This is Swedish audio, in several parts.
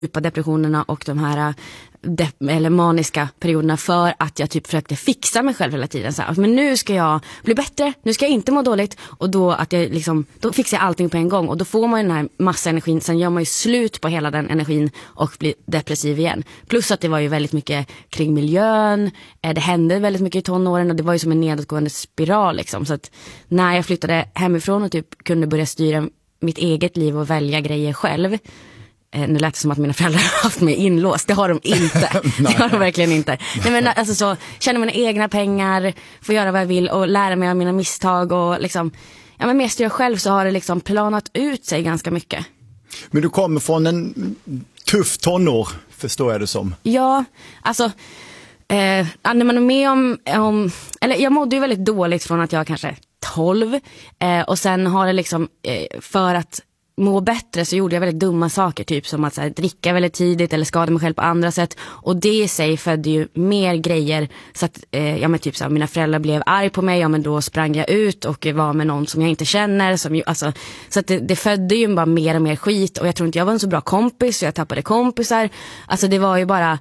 djupa depressionerna och de här eller maniska perioderna för att jag typ försökte fixa mig själv hela tiden. Så här, men nu ska jag bli bättre, nu ska jag inte må dåligt. Och då, att jag liksom, då fixar jag allting på en gång. Och då får man ju den här massa energin. Sen gör man ju slut på hela den energin och blir depressiv igen. Plus att det var ju väldigt mycket kring miljön. Det hände väldigt mycket i tonåren och det var ju som en nedåtgående spiral liksom. Så att när jag flyttade hemifrån och typ kunde börja styra mitt eget liv och välja grejer själv. Nu lät det som att mina föräldrar har haft mig inlåst. Det har de inte. Det har de verkligen inte. Nej, men alltså så, känna mina egna pengar, få göra vad jag vill och lära mig av mina misstag och liksom, ja men mest jag själv så har det liksom planat ut sig ganska mycket. Men du kommer från en tuff tonår, förstår jag det som. Ja, alltså när man är med om eller jag mådde ju väldigt dåligt från att jag kanske 12 och sen har det liksom för att må bättre så gjorde jag väldigt dumma saker, typ som att så här, dricka väldigt tidigt eller skada mig själv på andra sätt, och det i sig födde ju mer grejer så att ja men typ så här, mina föräldrar blev arg på mig, ja men då sprang jag ut och var med någon som jag inte känner som ju, alltså, så att det födde ju bara mer och mer skit, och jag tror inte jag var en så bra kompis så jag tappade kompisar, alltså det var ju bara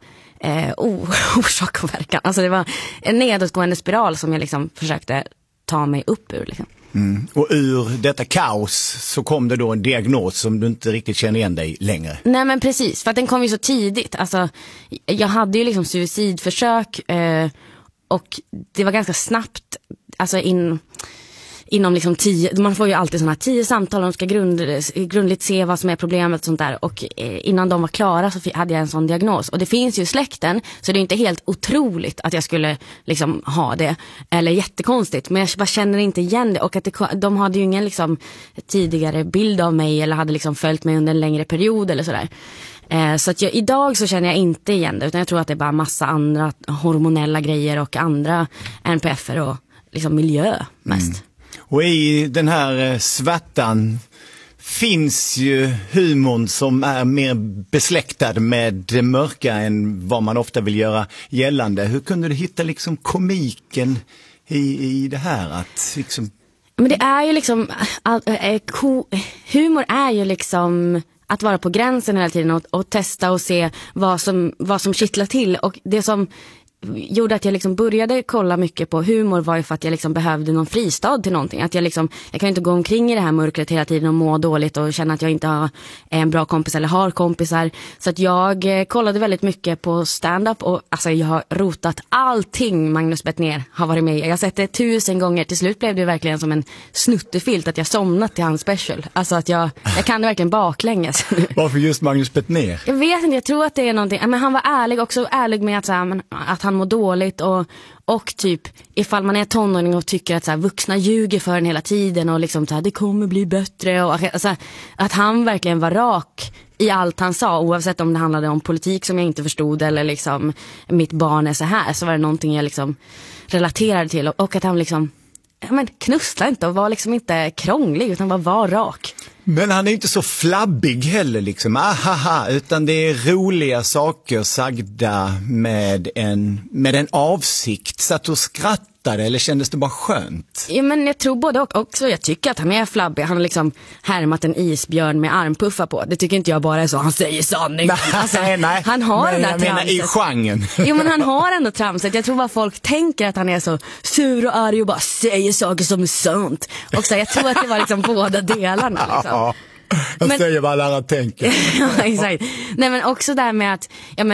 orsak och verkan, alltså det var en nedåtgående spiral som jag liksom försökte ta mig upp ur liksom. Mm. Och ur detta kaos så kom det då en diagnos som du inte riktigt känner igen dig längre. Nej men precis, för att den kom ju så tidigt. Alltså, jag hade ju liksom suicidförsök och det var ganska snabbt, alltså inom liksom 10, man får ju alltid sådana 10 samtal, de ska grundligt se vad som är problemet och sånt där, och innan de var klara så hade jag en sån diagnos, och det finns ju i släkten så det är inte helt otroligt att jag skulle liksom ha det, eller jättekonstigt, men jag bara känner inte igen det, och att de hade ju ingen liksom tidigare bild av mig eller hade liksom följt mig under en längre period eller sådär. Så att idag så känner jag inte igen det, utan jag tror att det är bara massa andra hormonella grejer och andra NPF:er och liksom miljö mest. Och i den här svärtan finns ju humorn som är mer besläktad med det mörka än vad man ofta vill göra gällande. Hur kunde du hitta liksom komiken i det här? Att liksom... Men det är ju liksom, humor är ju liksom att vara på gränsen hela tiden och testa och se vad som kittlar till, och det som gjorde att jag liksom började kolla mycket på humor var ju för att jag liksom behövde någon fristad till någonting. Att jag kan inte gå omkring i det här mörkret hela tiden och må dåligt och känna att jag inte är en bra kompis eller har kompisar. Så att jag kollade väldigt mycket på stand-up, och alltså jag har rotat allting Magnus Bettner har varit med i. Jag har sett det 1000 gånger. Till slut blev det verkligen som en snuttefilt att jag somnat till hans special. Alltså att jag kan det verkligen baklänges. Varför just Magnus Bettner? Jag vet inte, jag tror att det är någonting. Men han var ärlig med att han mår dåligt, och typ ifall man är tonåring och tycker att så här, vuxna ljuger för en hela tiden och liksom så här, det kommer bli bättre, och alltså, att han verkligen var rak i allt han sa, oavsett om det handlade om politik som jag inte förstod eller liksom mitt barn är så här, så var det någonting jag liksom relaterade till, och att han liksom knussla inte och var liksom inte krånglig utan bara var rak. Men han är inte så flabbig heller liksom, utan det är roliga saker sagda med en avsikt. Så att du skrattade, eller kändes det bara skönt? Ja, men jag tror både och också. Jag tycker att han är flabbig. Han har liksom härmat en isbjörn med armpuffar på. Det tycker inte jag bara är så. Han säger sanning. Nej. Han har men det där jag tramset. Menar i genren. Jo, men han har ändå tramset. Jag tror bara folk tänker att han är så sur och arg och bara säger saker som är sant. Och så jag tror att det var liksom båda delarna liksom. Ja. Jag säger vad alla andra tänker. Ja, exakt. Nej, men också där med att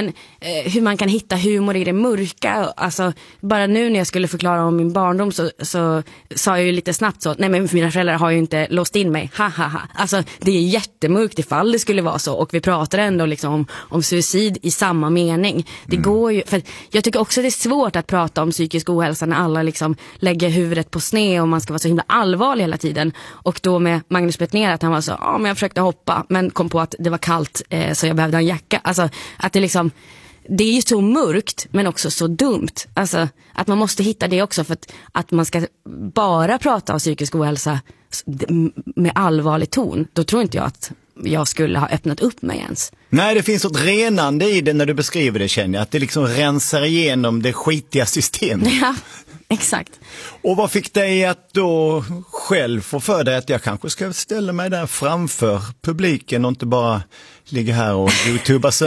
hur man kan hitta humor i det mörka. Alltså, bara nu när jag skulle förklara om min barndom så sa jag ju lite snabbt så, nej men mina föräldrar har ju inte låst in mig. Alltså, det är jättemörkt ifall det skulle vara så. Och vi pratar ändå liksom om suicid i samma mening. Det går ju, för jag tycker också det är svårt att prata om psykisk ohälsa när alla liksom lägger huvudet på sned och man ska vara så himla allvarlig hela tiden. Och då med Magnus Bettner att han var så, men jag försökte hoppa men kom på att det var kallt så jag behövde en jacka. Alltså att det liksom, det är ju så mörkt men också så dumt. Alltså att man måste hitta det också, för att man ska bara prata om psykisk ohälsa med allvarlig ton. Då tror inte jag att jag skulle ha öppnat upp mig ens. Nej, det finns ett renande i det när du beskriver det, känner jag. Att det liksom rensar igenom det skitiga systemet. Ja, exakt. Och vad fick dig att då själv få för dig att jag kanske ska ställa mig där framför publiken och inte bara ligger här och youtubar